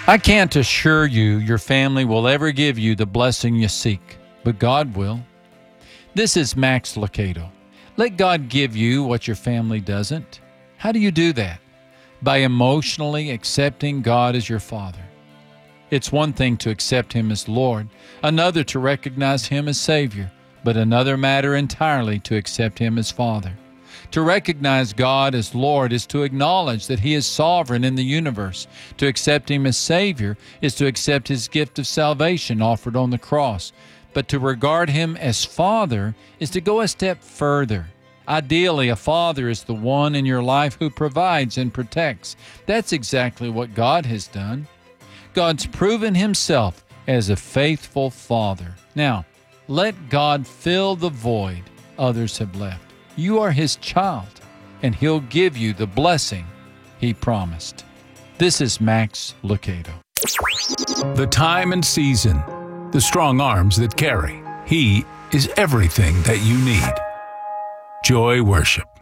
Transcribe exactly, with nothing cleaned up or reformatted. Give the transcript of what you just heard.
I can't assure you your family will ever give you the blessing you seek, but God will. This is Max Lucado. Let God give you what your family doesn't. How do you do that? By emotionally accepting God as your Father. It's one thing to accept Him as Lord, another to recognize Him as Savior, but another matter entirely to accept Him as Father. To recognize God as Lord is to acknowledge that He is sovereign in the universe. To accept Him as Savior is to accept His gift of salvation offered on the cross. But to regard Him as Father is to go a step further. Ideally, a father is the one in your life who provides and protects. That's exactly what God has done. God's proven Himself as a faithful Father. Now, let God fill the void others have left. You are His child, and He'll give you the blessing He promised. This is Max Lucado. The time and season, the strong arms that carry. He is everything that you need. Joy Worship.